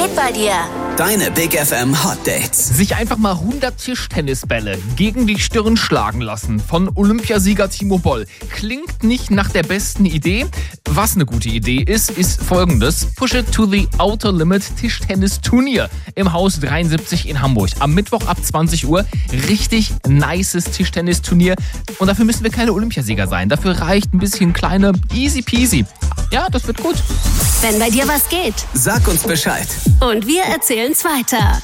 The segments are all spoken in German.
geht bei dir? Deine Big FM Hot Dates. Sich einfach mal 100 Tischtennisbälle gegen die Stirn schlagen lassen von Olympiasieger Timo Boll. Klingt nicht nach der besten Idee. Was eine gute Idee ist folgendes. Push It to the Outer Limit Tischtennisturnier im Haus 73 in Hamburg. Am Mittwoch ab 20 Uhr. Richtig nices Tischtennisturnier. Und dafür müssen wir keine Olympiasieger sein. Dafür reicht ein bisschen kleine easy peasy. Ja, das wird gut. Wenn bei dir was geht. Sag uns Bescheid. Und wir erzählen's weiter.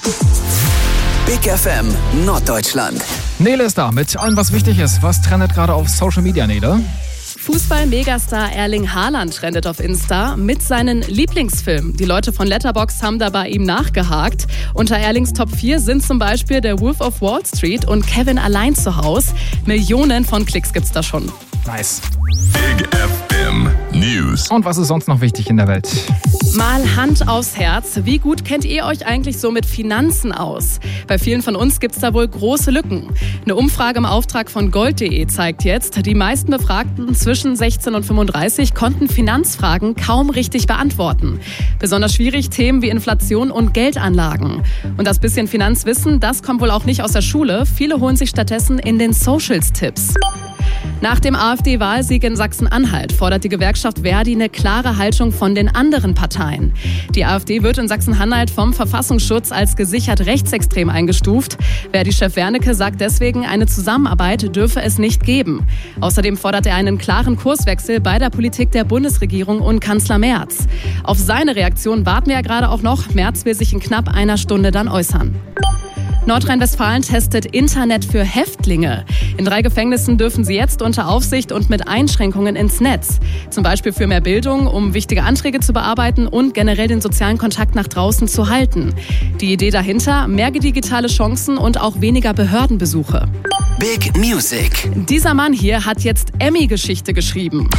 Big FM Norddeutschland. Nele ist da mit allem, was wichtig ist. Was trendet gerade auf Social Media, Nele? Fußball-Megastar Erling Haaland trendet auf Insta mit seinen Lieblingsfilmen. Die Leute von Letterboxd haben da bei ihm nachgehakt. Unter Erlings Top 4 sind zum Beispiel Der Wolf of Wall Street und Kevin allein zu Haus. Millionen von Klicks gibt's da schon. Nice. Big FM News. Und was ist sonst noch wichtig in der Welt? Mal Hand aufs Herz. Wie gut kennt ihr euch eigentlich so mit Finanzen aus? Bei vielen von uns gibt's da wohl große Lücken. Eine Umfrage im Auftrag von Gold.de zeigt jetzt, die meisten Befragten zwischen 16 und 35 konnten Finanzfragen kaum richtig beantworten. Besonders schwierig Themen wie Inflation und Geldanlagen. Und das bisschen Finanzwissen, das kommt wohl auch nicht aus der Schule. Viele holen sich stattdessen in den Socials Tipps. Nach dem AfD-Wahlsieg in Sachsen-Anhalt fordert die Gewerkschaft Verdi eine klare Haltung von den anderen Parteien. Die AfD wird in Sachsen-Anhalt vom Verfassungsschutz als gesichert rechtsextrem eingestuft. Verdi-Chef Wernicke sagt deswegen, eine Zusammenarbeit dürfe es nicht geben. Außerdem fordert er einen klaren Kurswechsel bei der Politik der Bundesregierung und Kanzler Merz. Auf seine Reaktion warten wir ja gerade auch noch. Merz will sich in knapp einer Stunde dann äußern. Nordrhein-Westfalen testet Internet für Häftlinge. In 3 Gefängnissen dürfen sie jetzt unter Aufsicht und mit Einschränkungen ins Netz. Zum Beispiel für mehr Bildung, um wichtige Anträge zu bearbeiten und generell den sozialen Kontakt nach draußen zu halten. Die Idee dahinter, mehr digitale Chancen und auch weniger Behördenbesuche. Big Music. Dieser Mann hier hat jetzt Emmy-Geschichte geschrieben.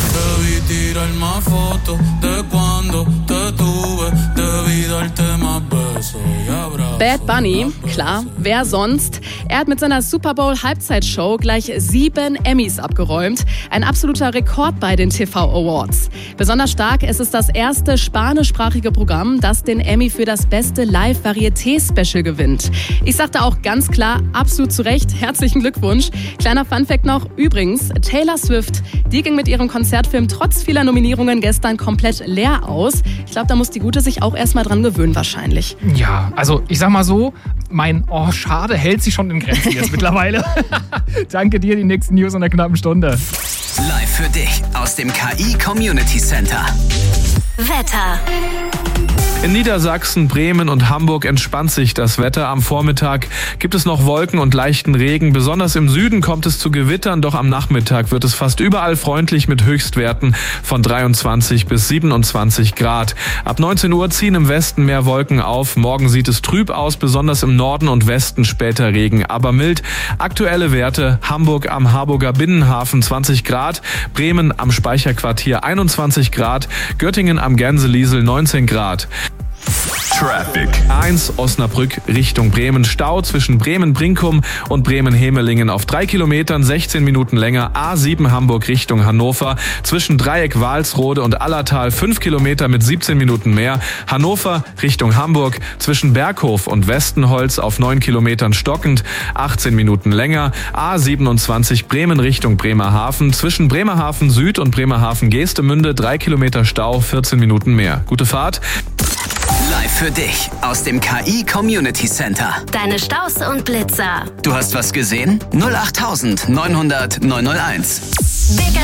Bad Bunny, klar, wer sonst? Er hat mit seiner Super Bowl Halbzeitshow gleich 7 Emmys abgeräumt. Ein absoluter Rekord bei den TV Awards. Besonders stark, es ist das erste spanischsprachige Programm, das den Emmy für das beste Live-Varieté-Special gewinnt. Ich sagte auch ganz klar, absolut zu Recht, herzlichen Glückwunsch. Kleiner Funfact noch, übrigens, Taylor Swift, die ging mit ihrem Konzertfilm trotz vieler Nominierungen gestern komplett leer aus. Ich glaube, da muss die Gute sich auch erstmal dran gewöhnen wahrscheinlich. Ja, also ich sag mal so, mein schade hält sich schon in Grenzen jetzt mittlerweile. Danke dir, die nächsten News in einer knappen Stunde. Live für dich aus dem KI Community Center. Wetter. In Niedersachsen, Bremen und Hamburg entspannt sich das Wetter. Am Vormittag gibt es noch Wolken und leichten Regen. Besonders im Süden kommt es zu Gewittern, doch am Nachmittag wird es fast überall freundlich mit Höchstwerten von 23 bis 27 Grad. Ab 19 Uhr ziehen im Westen mehr Wolken auf. Morgen sieht es trüb aus, besonders im Norden und Westen später Regen, aber mild. Aktuelle Werte: Hamburg am Harburger Binnenhafen 20 Grad, Bremen am Speicherquartier 21 Grad, Göttingen am Gänseliesel 19 Grad. Traffic. A1 Osnabrück Richtung Bremen. Stau zwischen Bremen-Brinkum und Bremen-Hemelingen auf 3 Kilometern, 16 Minuten länger. A7 Hamburg Richtung Hannover. Zwischen Dreieck Walsrode und Allertal 5 Kilometer mit 17 Minuten mehr. Hannover Richtung Hamburg. Zwischen Berghof und Westenholz auf 9 Kilometern stockend, 18 Minuten länger. A27 Bremen Richtung Bremerhaven. Zwischen Bremerhaven Süd und Bremerhaven Geestemünde 3 Kilometer Stau, 14 Minuten mehr. Gute Fahrt. Live für dich aus dem KI Community Center. Deine Staus und Blitzer. Du hast was gesehen? 08900 901. Big